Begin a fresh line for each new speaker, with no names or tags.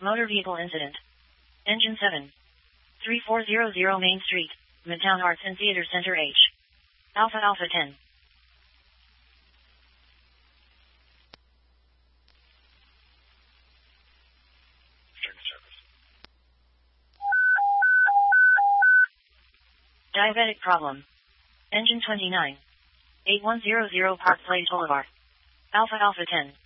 Motor vehicle incident. Engine 7. 3400 Main Street, Midtown Arts and Theater Center H. Alpha Alpha 10. Diabetic problem. Engine 29. 8100 Park Place Boulevard. Alpha Alpha 10.